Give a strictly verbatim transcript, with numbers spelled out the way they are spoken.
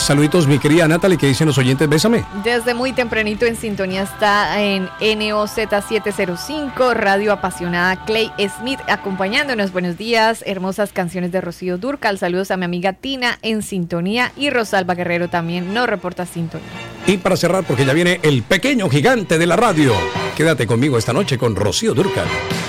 Saluditos, mi querida Natalie, ¿qué dicen los oyentes? Bésame. Desde muy tempranito en sintonía está en N O Z siete cero cinco, Radio Apasionada, Clay Smith, acompañándonos. Buenos días, hermosas canciones de Rocío Dúrcal. Saludos a mi amiga Tina en sintonía y Rosalba Guerrero también nos reporta sintonía. Y para cerrar, porque ya viene el pequeño gigante de la radio, quédate conmigo esta noche con Rocío Dúrcal.